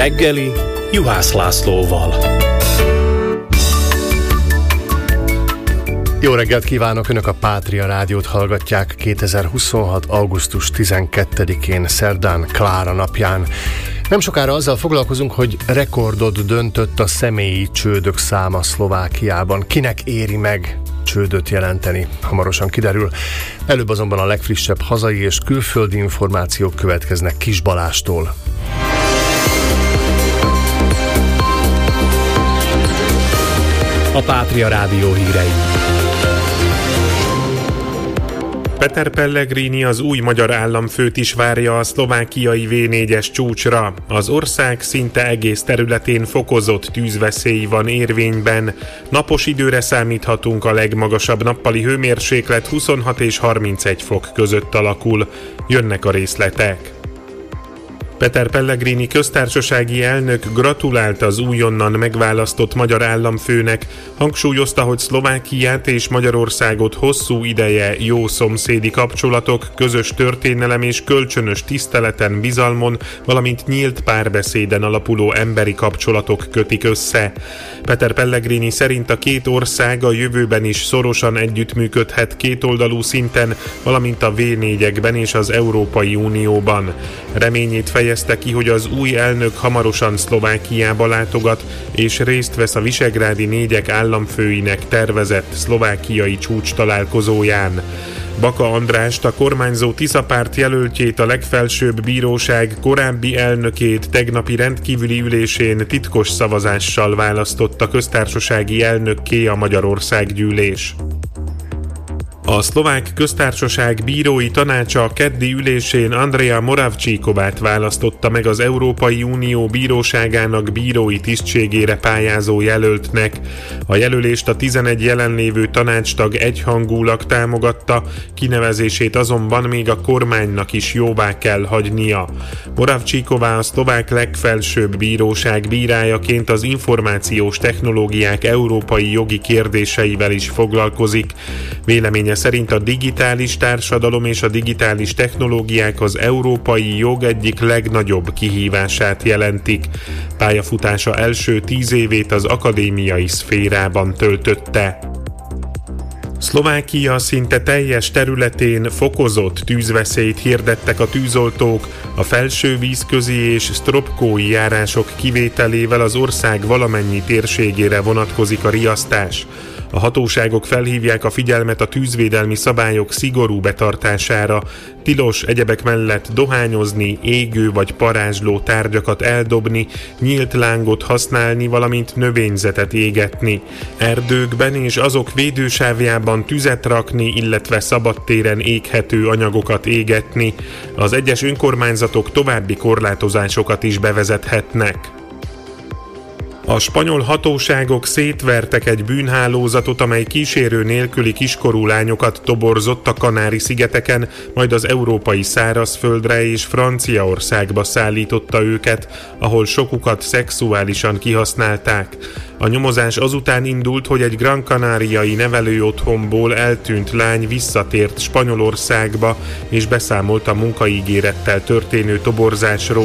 reggeli Juhász Lászlóval. Jó reggelt kívánok! Önök a Pátria Rádiót hallgatják 2026. augusztus 12-én, szerdán, Klára napján. Nem sokára azzal foglalkozunk, hogy rekordot döntött a személyi csődök száma Szlovákiában. Kinek éri meg csődöt jelenteni? Hamarosan kiderül. Előbb azonban a legfrissebb hazai és külföldi információk következnek Kis Balástól. A Pátria Rádió hírei. Peter Pellegrini az új magyar államfőt is várja a szlovákiai V4-es csúcsra. Az ország szinte egész területén fokozott tűzveszély van érvényben. Napos időre számíthatunk, a legmagasabb nappali hőmérséklet 26 és 31 fok között alakul. Jönnek a részletek. Peter Pellegrini köztársasági elnök gratulált az újonnan megválasztott magyar államfőnek, hangsúlyozta, hogy Szlovákiát és Magyarországot hosszú ideje jó szomszédi kapcsolatok, közös történelem és kölcsönös tiszteleten, bizalmon, valamint nyílt párbeszéden alapuló emberi kapcsolatok kötik össze. Peter Pellegrini szerint a két ország a jövőben is szorosan együttműködhet kétoldalú szinten, valamint a V4-ekben és az Európai Unióban. Reményét fejezte ki, hogy az új elnök hamarosan Szlovákiába látogat, és részt vesz a Visegrádi négyek államfőinek tervezett szlovákiai csúcs találkozóján. Baka Andrást, a kormányzó Tisza párt jelöltjét, a legfelsőbb bíróság korábbi elnökét tegnapi rendkívüli ülésén titkos szavazással választotta köztársasági elnökké a Magyarországgyűlés. A szlovák köztársaság bírói tanácsa a keddi ülésén Andrea Moravcsíkovát választotta meg az Európai Unió bíróságának bírói tisztségére pályázó jelöltnek. A jelölést a 11 jelenlévő tanácstag egyhangúlag támogatta, kinevezését azonban még a kormánynak is jóvá kell hagynia. Moravcsíková a szlovák legfelsőbb bíróság bírájaként az információs technológiák európai jogi kérdéseivel is foglalkozik. Véleménye szerint a digitális társadalom és a digitális technológiák az európai jog egyik legnagyobb kihívását jelentik. Pályafutása első 10 évét az akadémiai szférában töltötte. Szlovákia szinte teljes területén fokozott tűzveszélyt hirdettek a tűzoltók, a felső vízközi és sztropkói járások kivételével az ország valamennyi térségére vonatkozik a riasztás. A hatóságok felhívják a figyelmet a tűzvédelmi szabályok szigorú betartására, tilos egyebek mellett dohányozni, égő vagy parázsló tárgyakat eldobni, nyílt lángot használni, valamint növényzetet égetni. Erdőkben és azok védősávjában tüzet rakni, illetve szabadtéren éghető anyagokat égetni. Az egyes önkormányzatok további korlátozásokat is bevezethetnek. A spanyol hatóságok szétvertek egy bűnhálózatot, amely kísérő nélküli kiskorú lányokat toborzott a Kanári-szigeteken, majd az európai szárazföldre és Franciaországba szállította őket, ahol sokukat szexuálisan kihasználták. A nyomozás azután indult, hogy egy Gran Canariai nevelőotthonból eltűnt lány visszatért Spanyolországba, és beszámolt a munkaígérettel történő toborzásról.